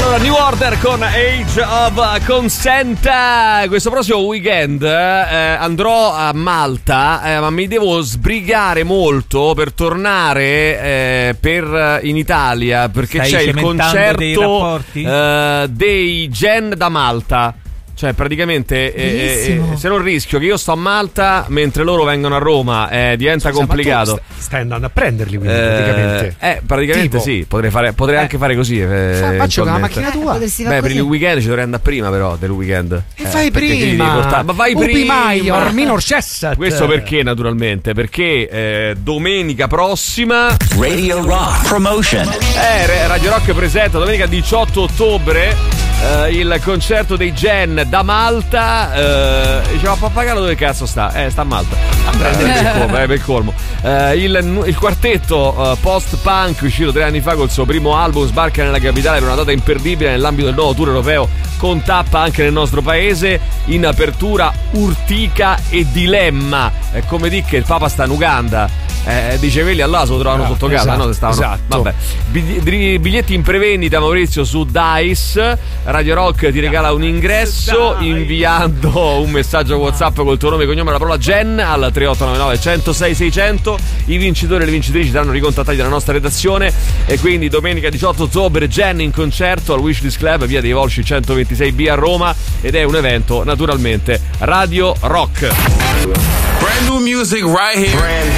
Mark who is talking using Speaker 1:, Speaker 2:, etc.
Speaker 1: Allora, New Order con Age of Consent. Questo prossimo weekend andrò a Malta, ma mi devo sbrigare molto per tornare in Italia, perché c'è il concerto dei Gen da Malta. Cioè, praticamente, se non rischio che io sto a Malta mentre loro vengono a Roma, diventa complicato.
Speaker 2: Stai andando a prenderli, quindi, praticamente.
Speaker 1: Praticamente tipo. Sì, potrei anche fare così.
Speaker 2: Faccio con la macchina tua.
Speaker 1: Per il weekend ci dovrei andare prima, però, del weekend.
Speaker 2: E fai prima.
Speaker 1: Ma vai prima.
Speaker 2: Minor Cessat.
Speaker 1: Questo perché, naturalmente? Perché domenica prossima
Speaker 3: Radio Rock Promotion.
Speaker 1: Radio Rock presenta domenica 18 ottobre il concerto dei Gen da Malta. Diceva Pappagallo dove cazzo sta? Sta a Malta. Per il colmo. Il quartetto post-punk uscito 3 anni fa col suo primo album sbarca nella capitale per una data imperdibile nell'ambito del nuovo tour europeo con tappa anche nel nostro paese. In apertura Urtica e Dilemma. È come dire che il Papa sta in Uganda. Dice quelli allora se lo trovano sotto casa, no? Se stavano.
Speaker 2: Esatto.
Speaker 1: Vabbè. Biglietti in prevendita, Maurizio, su Dice. Radio Rock ti regala un ingresso inviando un messaggio WhatsApp col tuo nome e cognome, la parola Gen al 3899 106 600. I vincitori e le vincitrici saranno ricontattati dalla nostra redazione. E quindi domenica 18 ottobre Gen in concerto al Wishlist Club, via dei Volsci 126B a Roma, ed è un evento naturalmente Radio Rock.
Speaker 4: Brand new music right here.